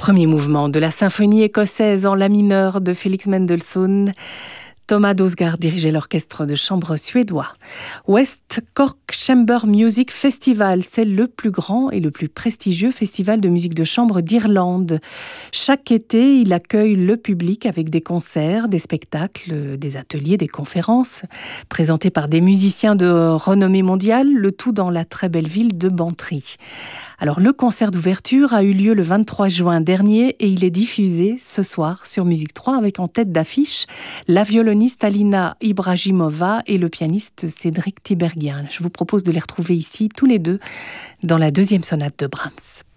Premier mouvement de la symphonie écossaise en la mineur de Félix Mendelssohn. Thomas Dausgaard dirigeait l'orchestre de chambre suédois. West Cork Chamber Music Festival, c'est le plus grand et le plus prestigieux festival de musique de chambre d'Irlande. Chaque été, il accueille le public avec des concerts, des spectacles, des ateliers, des conférences, présentés par des musiciens de renommée mondiale, le tout dans la très belle ville de Bantry. Alors, le concert d'ouverture a eu lieu le 23 juin dernier et il est diffusé ce soir sur Musique 3 avec en tête d'affiche la violoniste Alina Ibrahimova et le pianiste Cédric Tiberghien. Je vous propose de les retrouver ici tous les deux dans la deuxième sonate de Brahms.